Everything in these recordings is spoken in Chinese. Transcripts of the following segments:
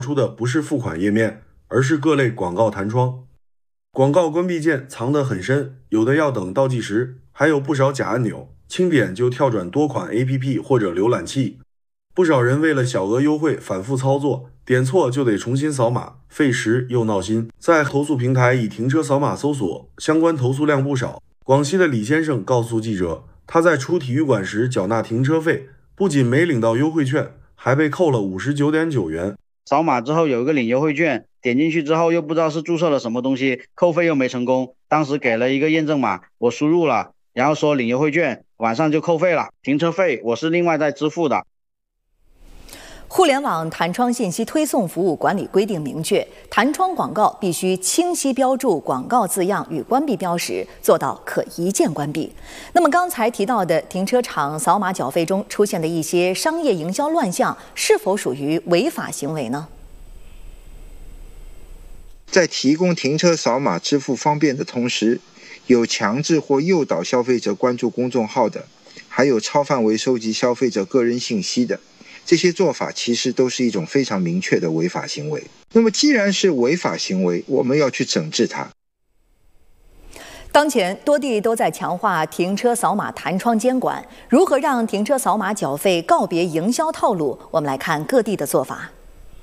出的不是付款页面，而是各类广告弹窗。广告关闭键藏得很深，有的要等倒计时，还有不少假按钮，轻点就跳转多款 APP 或者浏览器。不少人为了小额优惠反复操作，点错就得重新扫码，费时又闹心。在投诉平台以停车扫码搜索，相关投诉量不少。广西的李先生告诉记者，他在出体育馆时缴纳停车费，不仅没领到优惠券，还被扣了59.9元。 扫码之后有一个领优惠券，点进去之后又不知道是注册了什么东西，扣费又没成功。当时给了一个验证码，我输入了，然后说领优惠券，晚上就扣费了。停车费我是另外再支付的。 互联网弹窗信息推送服务管理规定明确，弹窗广告必须清晰标注广告字样与关闭标识，做到可一键关闭。那么刚才提到的停车场扫码缴费中出现的一些商业营销乱象，是否属于违法行为呢？ 在提供停车扫码支付方便的同时，有强制或诱导消费者关注公众号的，还有超范围收集消费者个人信息的。这些做法其实都是一种非常明确的违法行为。那么既然是违法行为，我们要去整治它。 当前多地都在强化停车扫码弹窗监管，如何让停车扫码缴费告别营销套路？我们来看各地的做法。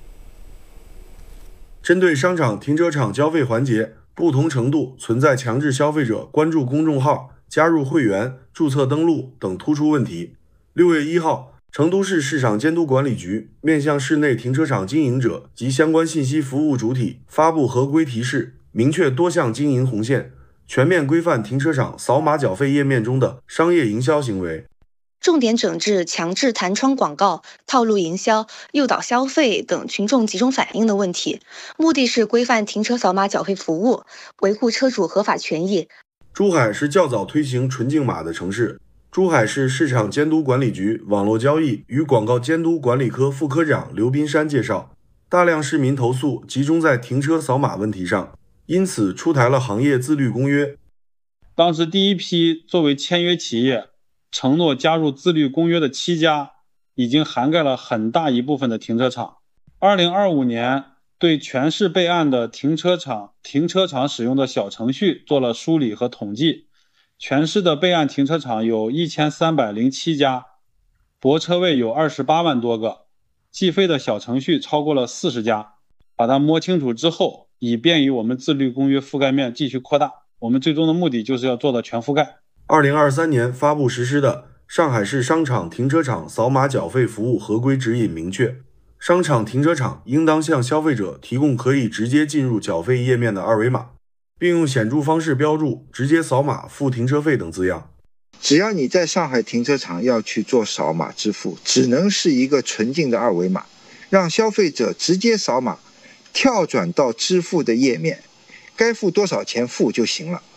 针对商场停车场交费环节，不同程度存在强制消费者关注公众号、加入会员、注册登录等突出问题。6月1号，成都市市场监督管理局面向市内停车场经营者及相关信息服务主体发布合规提示，明确多项经营红线，全面规范停车场扫码缴费页面中的商业营销行为， 重点整治强制弹窗广告、套路营销、诱导消费等群众集中反映的问题，目的是规范停车扫码缴费服务，维护车主合法权益。 珠海是较早推行纯净码的城市。珠海市市场监督管理局网络交易与广告监督管理科副科长刘斌山介绍，大量市民投诉集中在停车扫码问题上，因此出台了行业自律公约。 当时第一批作为签约企业承诺加入自律公约的7家，已经涵盖了很大一部分的停车场。2025年对全市备案的停车场使用的小程序做了梳理和统计，全市的备案停车场有1307家，泊车位有28万多个，计费的小程序超过了40家。把它摸清楚之后，以便于我们自律公约覆盖面继续扩大。我们最终的目的就是要做到全覆盖。 2023年发布实施的上海市商场停车场扫码缴费服务合规指引明确，商场停车场应当向消费者提供可以直接进入缴费页面的二维码，并用显著方式标注直接扫码付停车费等字样。 只要你在上海停车场要去做扫码支付，只能是一个纯净的二维码，让消费者直接扫码跳转到支付的页面，该付多少钱付就行了。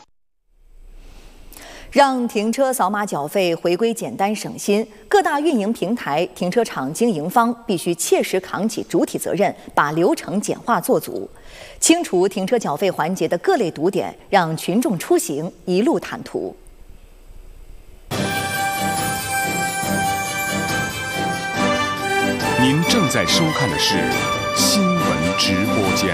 让停车扫码缴费回归简单省心，各大运营平台、停车场经营方必须切实扛起主体责任，把流程简化做足，清除停车缴费环节的各类堵点，让群众出行一路坦途。 您正在收看的是新闻直播间。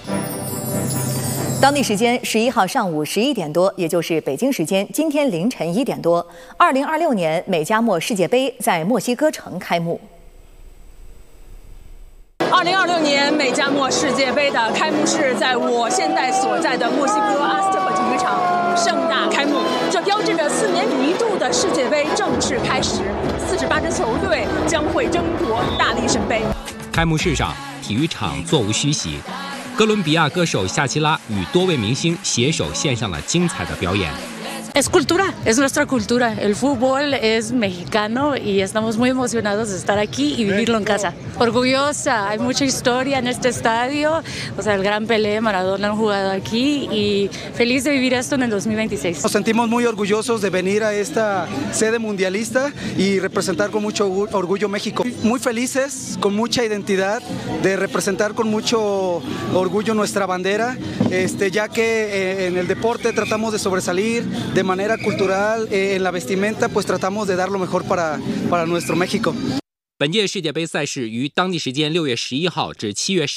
当地时间11号上午11点多，也就是北京时间今天凌晨1点多，2026年美加墨世界杯在墨西哥城开幕。 2026年美加墨世界杯的开幕式在我现在所在的墨西哥阿斯特克体育场盛大开幕，这标志着4年一度的世界杯正式开始，48支球队将会争夺大力神杯。 开幕式上，体育场座无虚席。哥伦比亚歌手夏奇拉与多位明星携手献上了精彩的表演。 Es cultura, es nuestra cultura. El fútbol es mexicano y estamos muy emocionados de estar aquí y vivirlo en casa. Orgullosa, hay mucha historia en este estadio. O sea, el gran Pelé, Maradona han jugado aquí y feliz de vivir esto en el 2026. Nos sentimos muy orgullosos de venir a esta sede mundialista y representar con mucho orgullo México. Muy felices, con mucha identidad, de representar con mucho orgullo nuestra bandera, ya que en el deporte tratamos de sobresalir, de manera cultural, en la vestimenta pues tratamos de dar lo mejor para nuestro México. 本届世界杯赛事于当地时间6月11号至7月10